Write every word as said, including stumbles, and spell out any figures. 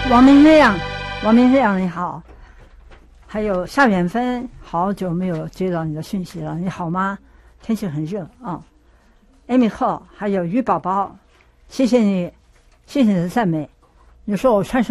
王明亮，王明亮你好，还有夏远芬，好久没有接到你的讯息了，你好吗？天气很热啊。Amy 贺，还有于宝宝，谢谢你，谢谢你的赞美。你说我穿什么？